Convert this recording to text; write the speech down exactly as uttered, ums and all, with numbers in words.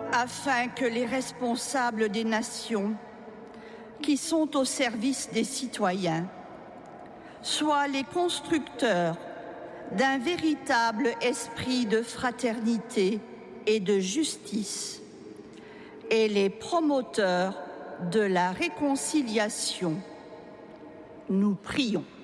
afin que les responsables des nations qui sont au service des citoyens soient les constructeurs d'un véritable esprit de fraternité et de justice et les promoteurs de la réconciliation. Nous prions.